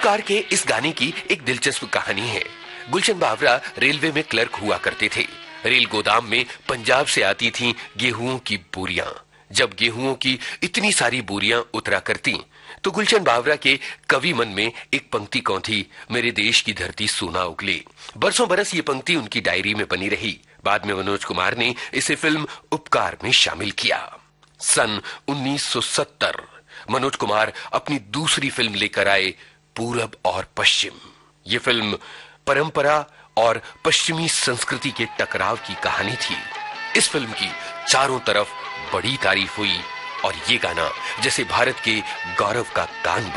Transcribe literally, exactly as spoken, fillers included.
उपकार के इस गाने की एक दिलचस्प कहानी है। गुलशन बावरा रेलवे में क्लर्क हुआ करते थे। रेल गोदाम में पंजाब से आती थीं गेहूं की बोरियां। जब गेहूं की इतनी सारी बोरियां उतरा करती तो गुलशन बावरा के कवि मन में एक पंक्ति कौन थी, मेरे देश की धरती सोना उगले। बरसों बरस ये पंक्ति उनकी डायरी में बनी रही। बाद में मनोज कुमार ने इसे फिल्म उपकार में शामिल किया। सन उन्नीस सौ सत्तर मनोज कुमार अपनी दूसरी फिल्म लेकर आए, पूरब और पश्चिम। ये फिल्म परंपरा और पश्चिमी संस्कृति के टकराव की कहानी थी। इस फिल्म की चारों तरफ बड़ी तारीफ हुई और ये गाना जैसे भारत के गौरव का गान